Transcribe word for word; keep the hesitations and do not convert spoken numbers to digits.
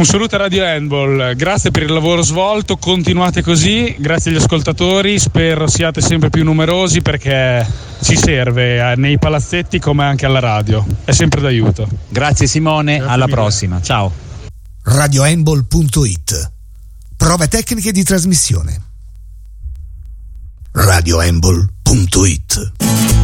Un saluto a Radio Handball, grazie per il lavoro svolto, continuate così, grazie agli ascoltatori, spero siate sempre più numerosi perché ci serve nei palazzetti come anche alla radio, è sempre d'aiuto. Grazie Simone, grazie alla mille. Prossima, ciao. radio handball punto it, prove tecniche di trasmissione. radio handball punto it